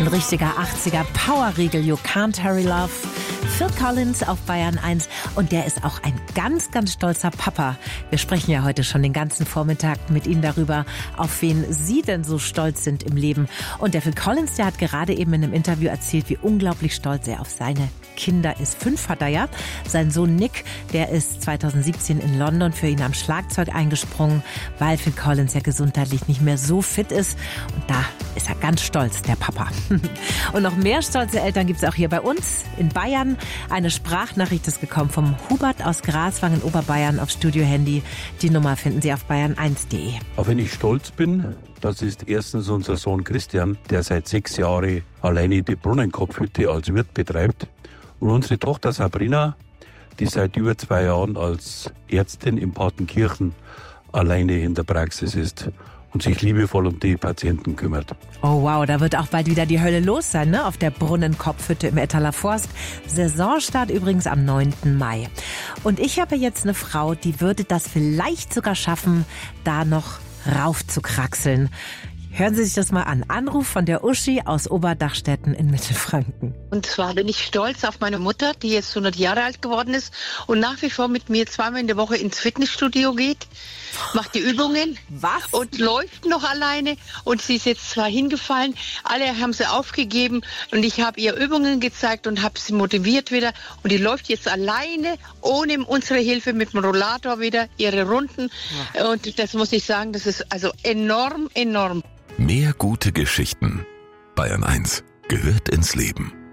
Ein richtiger 80er Powerriegel, You Can't Hurry Love. Phil Collins auf Bayern 1 und der ist auch ein ganz, ganz stolzer Papa. Wir sprechen ja heute schon den ganzen Vormittag mit Ihnen darüber, auf wen Sie denn so stolz sind im Leben. Und der Phil Collins, der hat gerade eben in einem Interview erzählt, wie unglaublich stolz er auf seine Kinder ist. 5 hat er ja. Sein Sohn Nick, der ist 2017 in London für ihn am Schlagzeug eingesprungen, weil Phil Collins ja gesundheitlich nicht mehr so fit ist. Und da ist er ganz stolz, der Papa. Und noch mehr stolze Eltern gibt es auch hier bei uns in Bayern. Eine Sprachnachricht ist gekommen vom Hubert aus Graswang in Oberbayern auf Studio-Handy. Die Nummer finden Sie auf bayern1.de. Auch wenn ich stolz bin, das ist erstens unser Sohn Christian, der seit 6 Jahren alleine die Brunnenkopfhütte als Wirt betreibt. Und unsere Tochter Sabrina, die seit über 2 Jahren als Ärztin in Partenkirchen alleine in der Praxis ist und sich liebevoll um die Patienten kümmert. Oh wow, da wird auch bald wieder die Hölle los sein, ne? Auf der Brunnenkopfhütte im Ettaler Forst. Saisonstart übrigens am 9. Mai. Und ich habe jetzt eine Frau, die würde das vielleicht sogar schaffen, da noch rauf zu kraxeln. Hören Sie sich das mal an. Anruf von der Uschi aus Oberdachstetten in Mittelfranken. Und zwar bin ich stolz auf meine Mutter, die jetzt 100 Jahre alt geworden ist und nach wie vor mit mir 2-mal in der Woche ins Fitnessstudio geht, macht die Übungen. Was? Und läuft noch alleine. Und sie ist jetzt zwar hingefallen, alle haben sie aufgegeben und ich habe ihr Übungen gezeigt und habe sie motiviert wieder. Und die läuft jetzt alleine, ohne unsere Hilfe, mit dem Rollator wieder ihre Runden. Ja. Und das muss ich sagen, das ist also enorm, enorm. Mehr gute Geschichten. Bayern 1 gehört ins Leben.